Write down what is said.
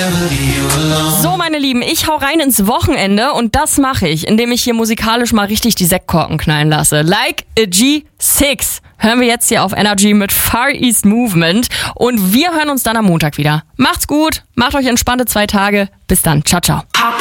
So, meine Lieben, ich hau rein ins Wochenende und das mache ich, indem ich hier musikalisch mal richtig die Sektkorken knallen lasse. Like a G6 hören wir jetzt hier auf Energy mit Far East Movement und wir hören uns dann am Montag wieder. Macht's gut, macht euch entspannte 2 Tage. Bis dann, ciao, ciao.